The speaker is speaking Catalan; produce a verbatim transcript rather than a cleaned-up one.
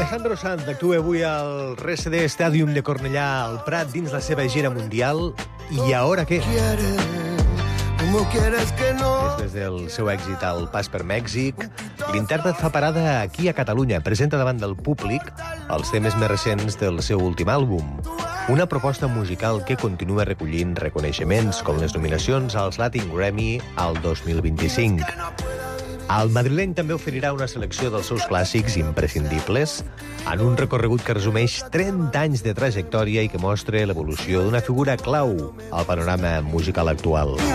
Alejandro Sanz actua avui al R C D Stadium de Cornellà al Prat dins la seva gira mundial. I ara què? Després del seu èxit al Pas per Mèxic, l'intèrpret fa parada aquí a Catalunya. Presenta davant del públic els temes més recents del seu últim àlbum. Una proposta musical que continua recollint reconeixements com les nominacions als Latin Grammy al dos mil vint-i-cinc. El madrileny també oferirà una selecció dels seus clàssics imprescindibles en un recorregut que resumeix trenta anys de trajectòria i que mostra l'evolució d'una figura clau al panorama musical actual.